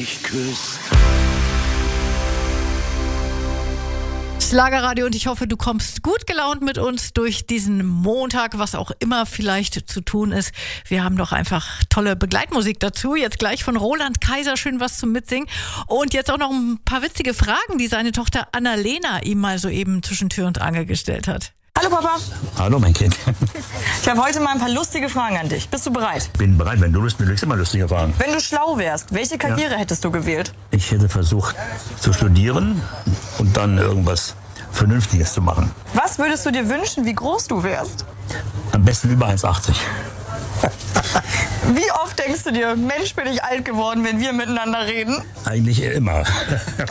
mich küsst. Schlagerradio, und ich hoffe, du kommst gut gelaunt mit uns durch diesen Montag, was auch immer vielleicht zu tun ist. Wir haben doch einfach tolle Begleitmusik dazu. Jetzt gleich von Roland Kaiser schön was zum Mitsingen. Und jetzt auch noch ein paar witzige Fragen, die seine Tochter Annalena ihm mal soeben zwischen Tür und Angel gestellt hat. Hallo Papa. Hallo mein Kind. Ich habe heute mal ein paar lustige Fragen an dich. Bist du bereit? Bin bereit, wenn du Lust bist, kriegst du immer lustige Fragen. Wenn du schlau wärst, welche Karriere hättest du gewählt? Ich hätte versucht zu studieren und dann irgendwas Vernünftiges zu machen. Was würdest du dir wünschen, wie groß du wärst? Am besten über 1,80. Wie oft denkst du dir, Mensch, bin ich alt geworden, wenn wir miteinander reden? Eigentlich immer.